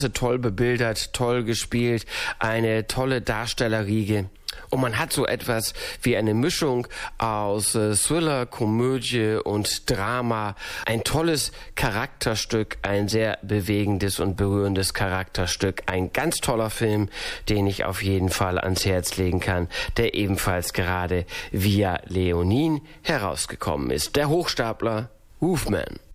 Toll bebildert, toll gespielt, eine tolle Darstellerriege. Und man hat so etwas wie eine Mischung aus Thriller, Komödie und Drama. Ein tolles Charakterstück, ein sehr bewegendes und berührendes Charakterstück. Ein ganz toller Film, den ich auf jeden Fall ans Herz legen kann, der ebenfalls gerade via Leonin herausgekommen ist. Der Hochstapler Wolfman.